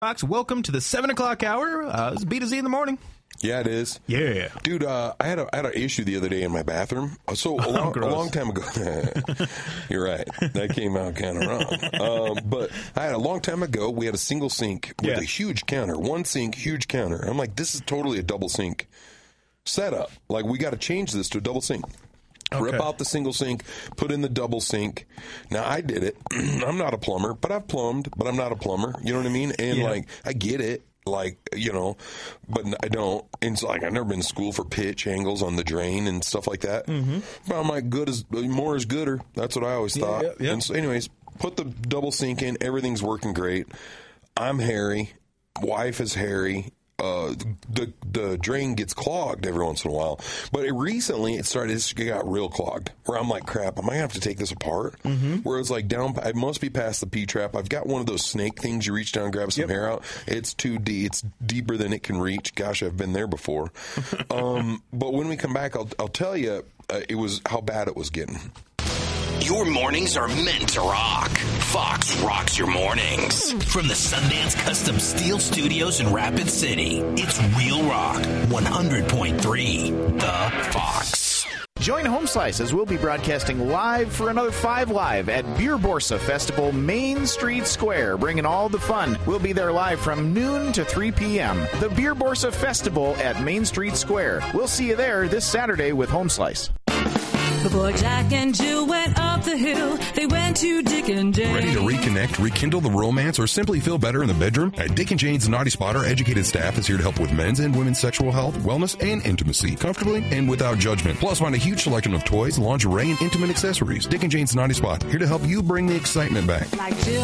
Fox, welcome to the 7 o'clock hour. It's B to Z in the morning. Yeah, it is. Yeah. Dude, I had an issue the other day in my bathroom. So a long time ago, you're right. That came out kind of wrong. But I had a long time ago, we had a single sink with a huge counter. One sink, huge counter. I'm like, this is totally a double sink setup. Like, we got to change this to a double sink. Okay. Rip out the single sink, put in the double sink. Now, I did it. I'm not a plumber, but I've plumbed, but I'm not a plumber. You know what I mean? And, like, I get it. Like, you know, but I don't. And it's like, I've never been to school for pitch angles on the drain and stuff like that. Mm-hmm. But I'm like, more is gooder. That's what I always thought. Yeah. And so anyways, put the double sink in. Everything's working great. I'm hairy. Wife is hairy. The drain gets clogged every once in a while. But it got real clogged. Where I'm like, crap, I might have to take this apart. Mm-hmm. Where it's like it must be past the P-trap. I've got one of those snake things you reach down and grab some hair out. It's too deep. It's deeper than it can reach. Gosh, I've been there before. But when we come back, I'll tell you it was how bad it was getting. Your mornings are meant to rock. Fox rocks your mornings. From the Sundance Custom Steel Studios in Rapid City, it's Real Rock 100.3, The Fox. Join Home Slice as we'll be broadcasting live for another 5 Live at Beer Borsa Festival, Main Street Square, bringing all the fun. We'll be there live from noon to 3 p.m. The Beer Borsa Festival at Main Street Square. We'll see you there this Saturday with Home Slice. Before Jack and Jill went up the hill, they went to Dick and Jane. Ready to reconnect, rekindle the romance, or simply feel better in the bedroom? At Dick and Jane's Naughty Spot, our educated staff is here to help with men's and women's sexual health, wellness, and intimacy, comfortably and without judgment. Plus, find a huge selection of toys, lingerie, and intimate accessories. Dick and Jane's Naughty Spot, here to help you bring the excitement back. Like Jill